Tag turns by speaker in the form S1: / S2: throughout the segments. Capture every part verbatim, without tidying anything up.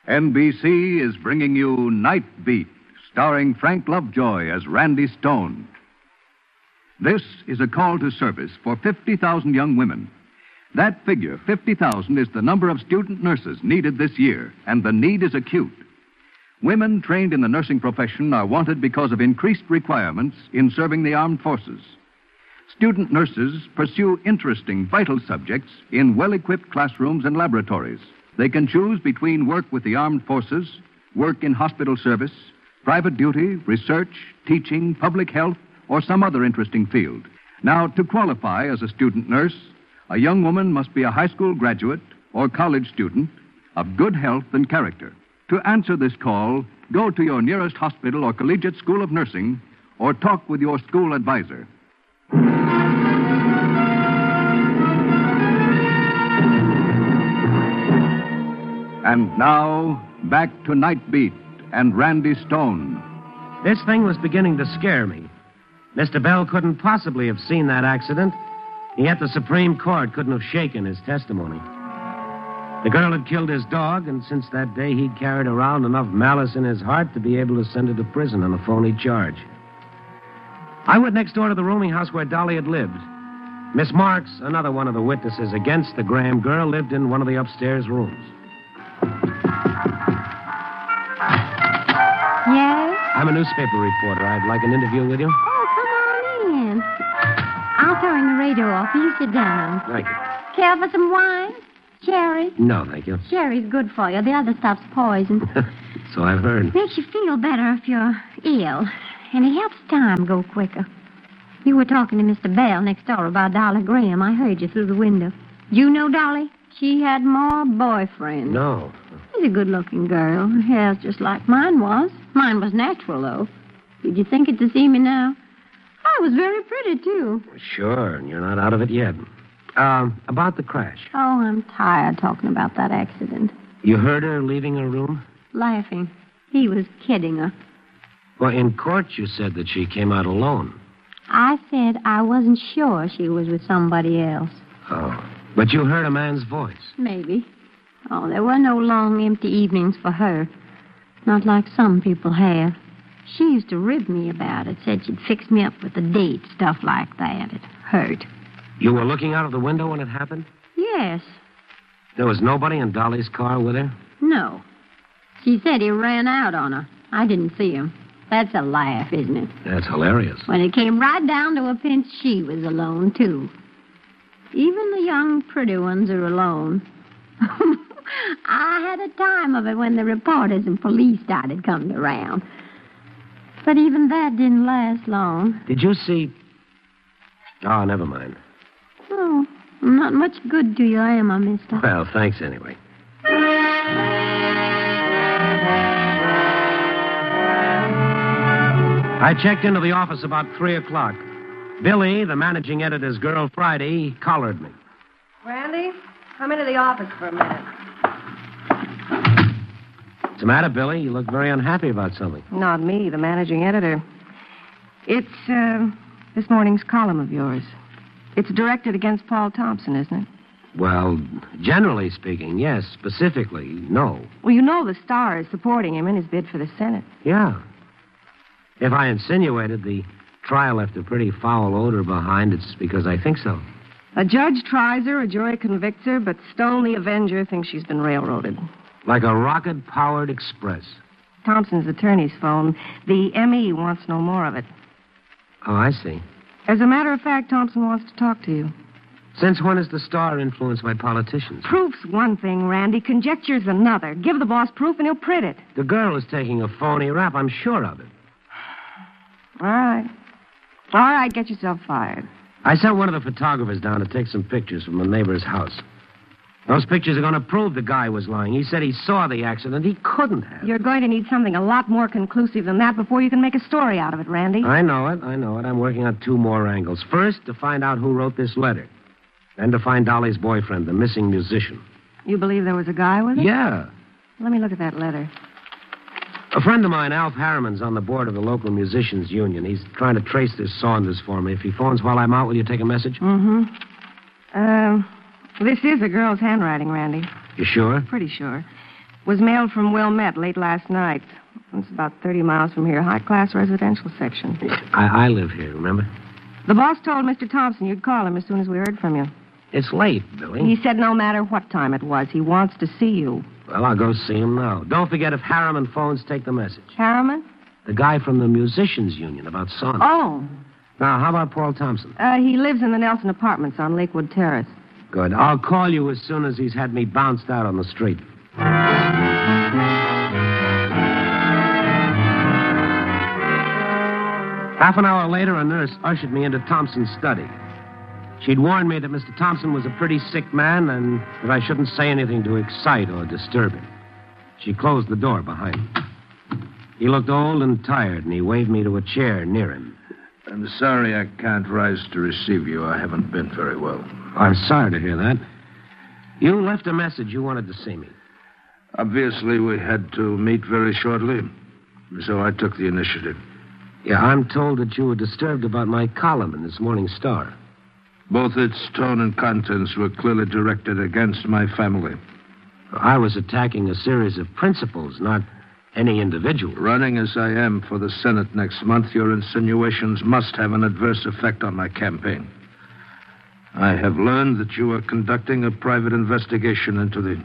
S1: N B C is bringing you Night Beat, starring Frank Lovejoy as Randy Stone. This is a call to service for fifty thousand young women. That figure, fifty thousand, is the number of student nurses needed this year, and the need is acute. Women trained in the nursing profession are wanted because of increased requirements in serving the armed forces. Student nurses pursue interesting, vital subjects in well-equipped classrooms and laboratories. They can choose between work with the armed forces, work in hospital service, private duty, research, teaching, public health, or some other interesting field. Now, to qualify as a student nurse, a young woman must be a high school graduate or college student of good health and character. To answer this call, go to your nearest hospital or collegiate school of nursing or talk with your school advisor. And now, back to Night Beat and Randy Stone.
S2: This thing was beginning to scare me. Mister Bell couldn't possibly have seen that accident, yet the Supreme Court couldn't have shaken his testimony. The girl had killed his dog, and since that day he'd carried around enough malice in his heart to be able to send her to prison on a phony charge. I went next door to the rooming house where Dolly had lived. Miss Marks, another one of the witnesses against the Graham girl, lived in one of the upstairs rooms.
S3: Yes?
S2: I'm a newspaper reporter. I'd like an interview with you.
S3: Oh, come on in. I'll turn the radio off. You sit down.
S2: Thank you.
S3: Care for some wine? Sherry?
S2: No, thank you.
S3: Sherry's good for you. The other stuff's poison.
S2: So I've heard.
S3: Makes you feel better if you're ill. And it helps time go quicker. You were talking to Mister Bell next door about Dolly Graham. I heard you through the window. You know Dolly? She had more boyfriends.
S2: No.
S3: She's a good-looking girl. Her hair's just like mine was. Mine was natural, though. Did you think it to see me now? I was very pretty, too.
S2: Sure, and you're not out of it yet. Um, about the crash.
S3: Oh, I'm tired talking about that accident.
S2: You heard her leaving her room?
S3: Laughing. He was kidding her.
S2: Well, in court you said that she came out alone.
S3: I said I wasn't sure she was with somebody else.
S2: Oh. But you heard a man's voice.
S3: Maybe. Oh, there were no long, empty evenings for her. Not like some people have. She used to rib me about it. Said she'd fix me up with a date, stuff like that. It hurt.
S2: You were looking out of the window when it happened?
S3: Yes.
S2: There was nobody in Dolly's car with her?
S3: No. She said he ran out on her. I didn't see him. That's a laugh, isn't it?
S2: That's hilarious.
S3: When it came right down to a pinch, she was alone, too. Even the young, pretty ones are alone. I had a time of it when the reporters and police started coming around. But even that didn't last long.
S2: Did you see... Oh, never mind.
S3: Oh, I'm not much good to you, am I, mister?
S2: Well, thanks anyway. I checked into the office about three o'clock. Billy, the managing editor's girl, Friday, collared me.
S4: Randy, come into the office for a minute.
S2: What's the matter, Billy? You look very unhappy about something.
S4: Not me, the managing editor. It's, uh, this morning's column of yours. It's directed against Paul Thompson, isn't it?
S2: Well, generally speaking, yes. Specifically, no.
S4: Well, you know the Star is supporting him in his bid for the Senate.
S2: Yeah. If I insinuated the trial left a pretty foul odor behind, it's because I think so.
S4: A judge tries her, a jury convicts her, but Stone the Avenger thinks she's been railroaded.
S2: Like a rocket-powered express.
S4: Thompson's attorney's phone. The M E wants no more of it.
S2: Oh, I see.
S4: As a matter of fact, Thompson wants to talk to you.
S2: Since when is the Star influenced by politicians?
S4: Proof's one thing, Randy. Conjecture's another. Give the boss proof and he'll print it.
S2: The girl is taking a phony rap. I'm sure of it.
S4: All right. All right, get yourself fired.
S2: I sent one of the photographers down to take some pictures from a neighbor's house. Those pictures are going to prove the guy was lying. He said he saw the accident. He couldn't have.
S4: You're going to need something a lot more conclusive than that before you can make a story out of it, Randy.
S2: I know it. I know it. I'm working on two more angles. First, to find out who wrote this letter. Then to find Dolly's boyfriend, the missing musician.
S4: You believe there was a guy with it?
S2: Yeah.
S4: Let me look at that letter.
S2: A friend of mine, Alf Harriman's on the board of the local musicians union. He's trying to trace this Saunders for me. If he phones while I'm out, will you take a message?
S4: Mm-hmm. Uh, this is a girl's handwriting, Randy.
S2: You sure?
S4: Pretty sure. Was mailed from Wilmette late last night. It's about thirty miles from here. High-class residential section.
S2: I, I live here, remember?
S4: The boss told Mister Thompson you'd call him as soon as we heard from you.
S2: It's late, Billy.
S4: He said no matter what time it was, he wants to see you.
S2: Well, I'll go see him now. Don't forget if Harriman phones, take the message.
S4: Harriman?
S2: The guy from the Musicians Union about Saunders.
S4: Oh.
S2: Now, how about Paul Thompson?
S4: Uh, he lives in the Nelson Apartments on Lakewood Terrace.
S2: Good. I'll call you as soon as he's had me bounced out on the street. Half an hour later, a nurse ushered me into Thompson's study. She'd warned me that Mister Thompson was a pretty sick man and that I shouldn't say anything to excite or disturb him. She closed the door behind him. He looked old and tired, and he waved me to a chair near him.
S5: I'm sorry I can't rise to receive you. I haven't been very well.
S2: I'm sorry to hear that. You left a message you wanted to see me.
S5: Obviously, we had to meet very shortly, so I took the initiative.
S2: Yeah, I'm told that you were disturbed about my column in this morning's Star.
S5: Both its tone and contents were clearly directed against my family.
S2: I was attacking a series of principles, not any individual.
S5: Running as I am for the Senate next month, your insinuations must have an adverse effect on my campaign. I have learned that you are conducting a private investigation into the...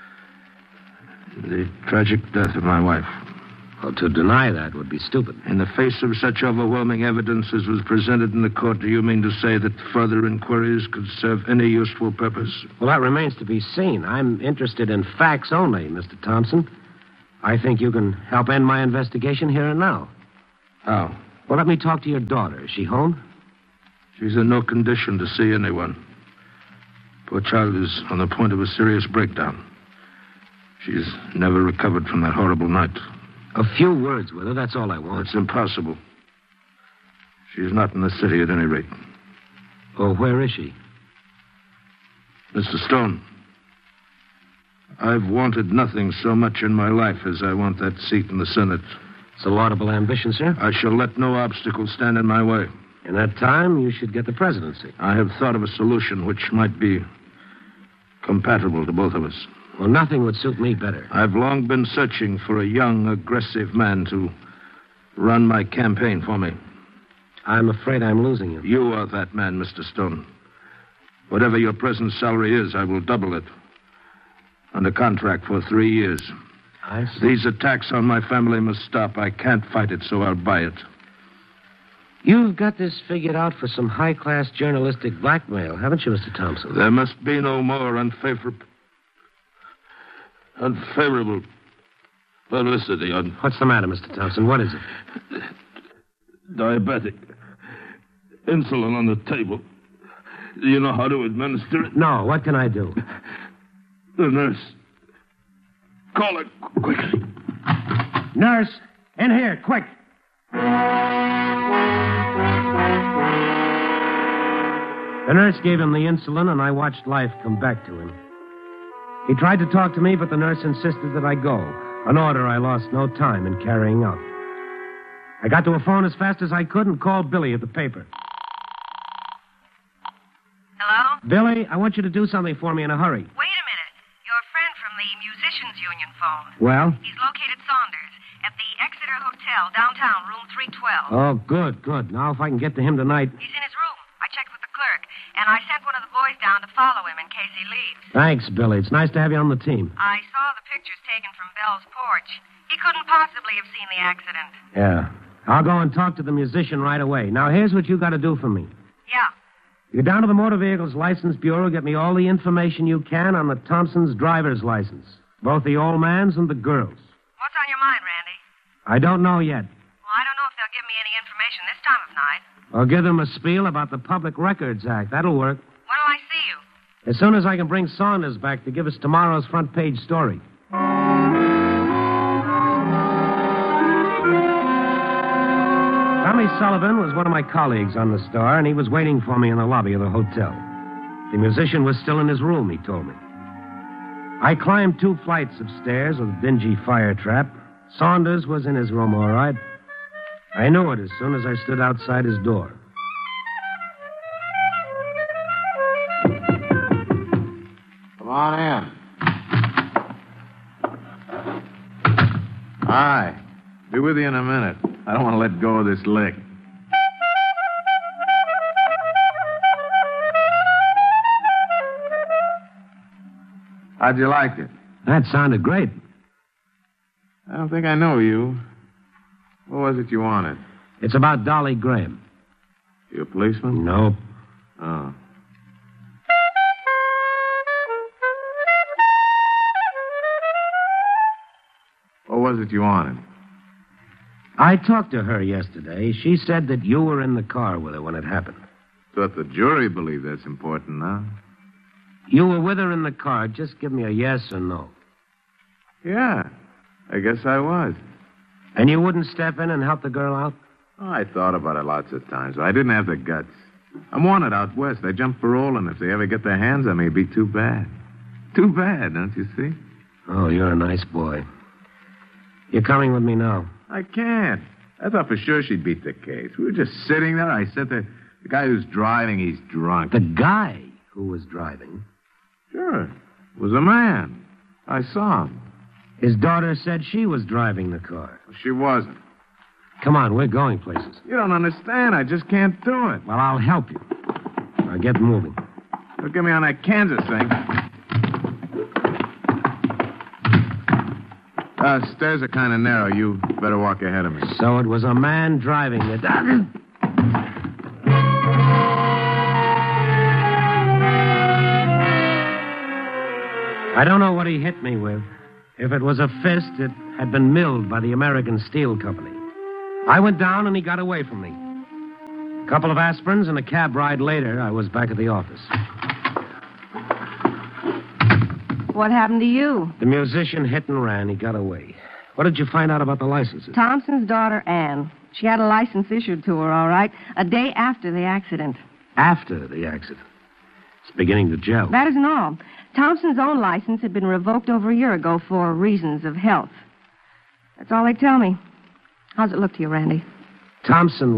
S5: the tragic death of my wife.
S2: Well, to deny that would be stupid.
S5: In the face of such overwhelming evidence as was presented in the court, do you mean to say that further inquiries could serve any useful purpose?
S2: Well, that remains to be seen. I'm interested in facts only, Mister Thompson. I think you can help end my investigation here and now.
S5: How?
S2: Well, let me talk to your daughter. Is she home?
S5: She's in no condition to see anyone. Poor child is on the point of a serious breakdown. She's never recovered from that horrible night.
S2: A few words with her, that's all I want.
S5: It's impossible. She's not in the city at any rate.
S2: Oh, where is she?
S5: Mister Stone, I've wanted nothing so much in my life as I want that seat in the Senate.
S2: It's a laudable ambition, sir.
S5: I shall let no obstacle stand in my way.
S2: In that time, you should get the presidency.
S5: I have thought of a solution which might be compatible to both of us.
S2: Well, nothing would suit me better.
S5: I've long been searching for a young, aggressive man to run my campaign for me.
S2: I'm afraid I'm losing you.
S5: You are that man, Mister Stone. Whatever your present salary is, I will double it. Under contract for three years.
S2: I see.
S5: These attacks on my family must stop. I can't fight it, so I'll buy it.
S2: You've got this figured out for some high-class journalistic blackmail, haven't you, Mister Thompson?
S5: There must be no more unfavorable... unfavorable publicity on...
S2: What's the matter, Mister Thompson? What is it?
S5: Diabetic. Insulin on the table. Do you know how to administer it?
S2: No, what can I do?
S5: The nurse. Call it quickly.
S2: Nurse, in here, quick. The nurse gave him the insulin, and I watched life come back to him. He tried to talk to me, but the nurse insisted that I go, an order I lost no time in carrying out. I got to a phone as fast as I could and called Billy at the paper.
S6: Hello?
S2: Billy, I want you to do something for me in a hurry.
S6: Wait a minute. Your friend from the Musicians Union phoned.
S2: Well?
S6: He's located Saunders at the Exeter Hotel, downtown, room three twelve.
S2: Oh, good, good. Now, if I can get to him tonight...
S6: He's in his room. I checked with the clerk, and I sent one of the boys down to follow him in case he leaves.
S2: Thanks, Billy. It's nice to have you on the team.
S6: I saw the pictures taken from Bell's porch. He couldn't possibly have seen the accident.
S2: Yeah. I'll go and talk to the musician right away. Now, here's what you got to do for me.
S6: Yeah.
S2: You go down to the Motor Vehicles License Bureau, get me all the information you can on the Thompsons' driver's license. Both the old man's and the girl's.
S6: What's on your mind, Randy?
S2: I don't know yet.
S6: Well, I don't know if they'll give me any information this time of night.
S2: Or give them a spiel about the Public Records Act. That'll work.
S6: When'll I see you?
S2: As soon as I can bring Saunders back to give us tomorrow's front page story. Tommy Sullivan was one of my colleagues on the Star, and he was waiting for me in the lobby of the hotel. The musician was still in his room, he told me. I climbed two flights of stairs with a dingy fire trap. Saunders was in his room, all right. I knew it as soon as I stood outside his door.
S7: Come on in. Hi. Be with you in a minute. I don't want to let go of this lick. How'd you like it?
S2: That sounded great.
S7: I don't think I know you. What was it you wanted?
S2: It's about Dolly Graham.
S7: You a policeman?
S2: Nope.
S7: Oh. What was it you wanted?
S2: I talked to her yesterday. She said that you were in the car with her when it happened.
S7: Thought the jury believed that's important, huh?
S2: You were with her in the car. Just give me a yes or no.
S7: Yeah, I guess I was.
S2: And you wouldn't step in and help the girl out?
S7: Oh, I thought about it lots of times, but I didn't have the guts. I'm wanted out west. I jump parole, and if they ever get their hands on me, it'd be too bad. Too bad, don't you see?
S2: Oh, you're a nice boy. You're coming with me now.
S7: I can't. I thought for sure she'd beat the case. We were just sitting there. I said to the guy who's driving, he's drunk.
S2: The guy who was driving?
S7: Sure. It was a man. I saw him.
S2: His daughter said she was driving the car.
S7: She wasn't.
S2: Come on, we're going places.
S7: You don't understand. I just can't do it.
S2: Well, I'll help you. Now get moving.
S7: Don't get me on that Kansas thing. Uh, stairs are kind of narrow. You better walk ahead of me.
S2: So it was a man driving it. I don't know what he hit me with. If it was a fist, it had been milled by the American Steel Company. I went down and he got away from me. A couple of aspirins and a cab ride later, I was back at the office.
S4: What happened to you?
S2: The musician hit and ran. He got away. What did you find out about the licenses?
S4: Thompson's daughter, Ann. She had a license issued to her, all right, a day after the accident.
S2: After the accident. It's beginning to gel.
S4: That isn't all. Thompson's own license had been revoked over a year ago for reasons of health. That's all they tell me. How's it look to you, Randy?
S2: Thompson